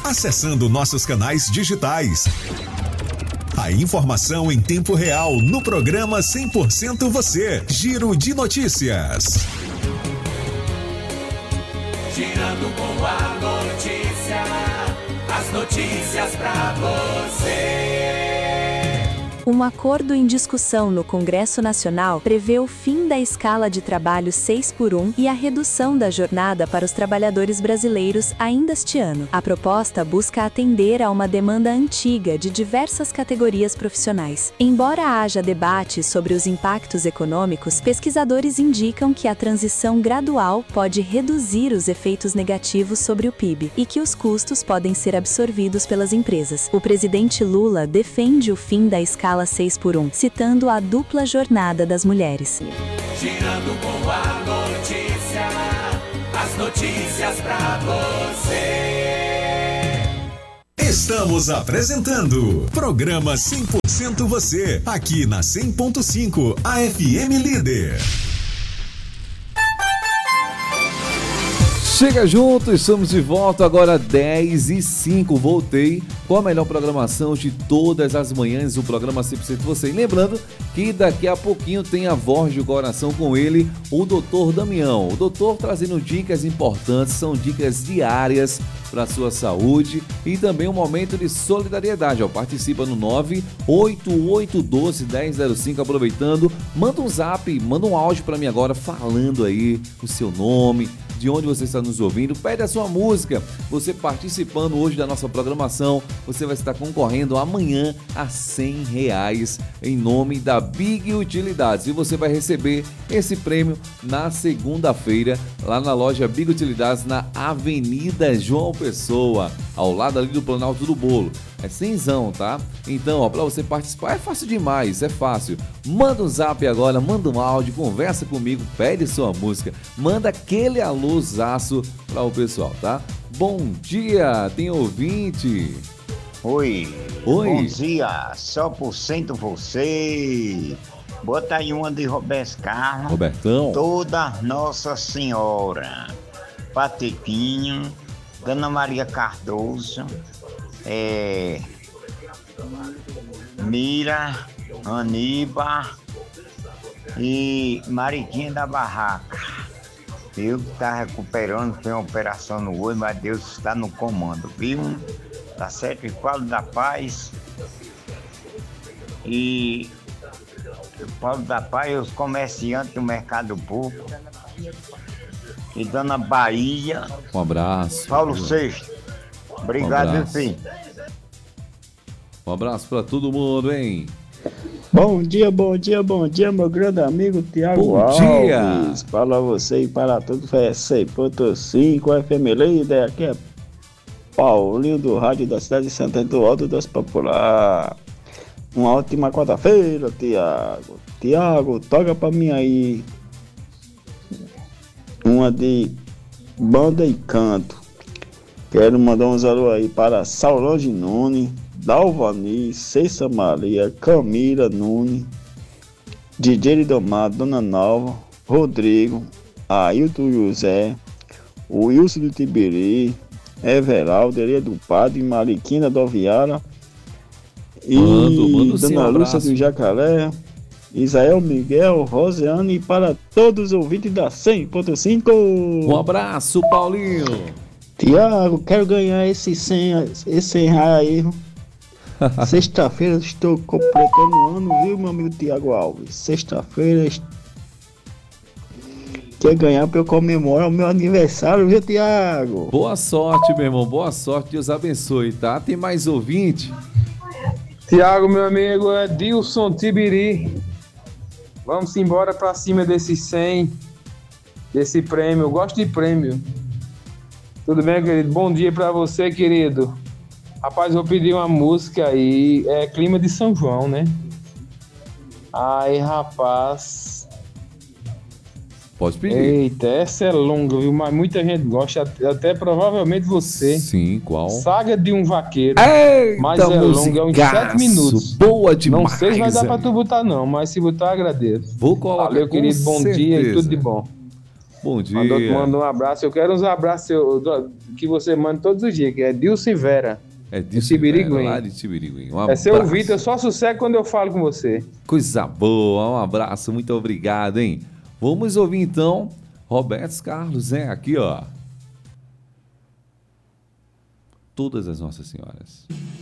acessando nossos canais digitais. A informação em tempo real no programa 100% Você. Giro de notícias. Girando com a notícia, as notícias pra você. Um acordo em discussão no Congresso Nacional prevê o fim da escala de trabalho 6x1 e a redução da jornada para os trabalhadores brasileiros ainda este ano. A proposta busca atender a uma demanda antiga de diversas categorias profissionais. Embora haja debate sobre os impactos econômicos, pesquisadores indicam que a transição gradual pode reduzir os efeitos negativos sobre o PIB e que os custos podem ser absorvidos pelas empresas. O presidente Lula defende o fim da escala 6x1, citando a dupla jornada das mulheres. Girando com a notícia, as notícias pra você. Estamos apresentando programa 100% Você, aqui na 100.5, a FM Líder. Chega junto, estamos de volta agora 10h05. Voltei com a melhor programação de todas as manhãs, o programa 100% Você. E lembrando que daqui a pouquinho tem a voz do coração com ele, o Dr. Damião. O doutor trazendo dicas importantes, são dicas diárias para a sua saúde e também um momento de solidariedade. Participa no 98812-1005, aproveitando, manda um zap, manda um áudio para mim agora falando aí o seu nome, de onde você está nos ouvindo, pede a sua música. Você participando hoje da nossa programação, você vai estar concorrendo amanhã a R$100 em nome da Big Utilidades. E você vai receber esse prêmio na segunda-feira, lá na loja Big Utilidades, na Avenida João Pessoa, ao lado ali do Planalto do Bolo. É cenzão, tá? Então, para você participar é fácil demais, é fácil. Manda um zap agora, manda um áudio, conversa comigo, pede sua música, manda aquele alôzaço para o pessoal, tá? Bom dia, tem ouvinte. Oi. Oi. Bom dia, 100% Você. Bota aí uma de Roberto Carlos. Robertão. Toda Nossa Senhora. Patequinho, Dona Maria Cardoso, Mira, Aníbal e Mariquinha da Barraca. Eu que tá recuperando, tem uma operação no olho, mas Deus está no comando, viu? Tá certo? E Paulo da Paz e Paulo da Paz, os comerciantes do Mercado Público e Dona Bahia. Um abraço. Paulo VI. Obrigado, enfim. Um abraço pra todo mundo, hein? Bom dia, meu grande amigo Tiago Alves. Bom dia! Para você e para todos, 100.5 FM Líder. Aqui é Paulinho do rádio da cidade de Santana do Alto das Popular. Uma ótima quarta-feira, Tiago. Tiago, toca pra mim aí uma de banda e canto. Quero mandar um alô aí para Saulange Nunes, Dalvani, Cessa Maria, Camila Nunes, DJ Lidomar, Dona Nova, Rodrigo, Ailton José, o Wilson do Tibiri, Everaldo, Elia do Padre, Mariquina do Oviara e Dona Lúcia do Jacaré, Isael Miguel, Rosiane e para todos os ouvintes da 100.5. Um abraço, Paulinho. Tiago, quero ganhar esse 100 aí. Sexta-feira estou completando o ano, viu, meu amigo Tiago Alves? Sexta-feira quer ganhar para eu comemorar o meu aniversário, viu, Tiago? Boa sorte, meu irmão, boa sorte, Deus abençoe, tá? Tem mais ouvinte? Tiago, meu amigo, é Dilson Tibiri. Vamos embora para cima desse 100, desse prêmio. Eu gosto de prêmio. Tudo bem, querido? Bom dia pra você, querido. Rapaz, vou pedir uma música aí. É clima de São João, né? Ai, rapaz. Pode pedir. Eita, essa é longa, viu? Mas muita gente gosta, até provavelmente você. Sim, qual? Saga de um Vaqueiro. Eita, mas é longa, é uns 7 minutos. Boa demais. Não sei se vai dar pra tu botar não, mas se botar, agradeço. Vou colocar. Valeu, querido, bom dia e tudo de bom. Bom dia. Manda um abraço. Eu quero uns abraços que você manda todos os dias, que é Dilson Vera. É de Tibiriguim. Lá de Tibiriguim. É seu Vitor, só sossego quando eu falo com você. Coisa boa, um abraço, muito obrigado, hein? Vamos ouvir então Roberto Carlos, aqui ó. Todas as Nossas Senhoras.